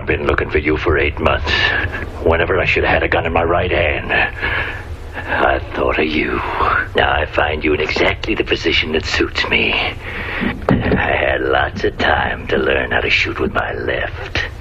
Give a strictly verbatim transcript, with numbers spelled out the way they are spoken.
been looking for you for eight months. Whenever I should have had a gun in my right hand, I thought of you. Now I find you in exactly the position that suits me. I had lots of time to learn how to shoot with my left.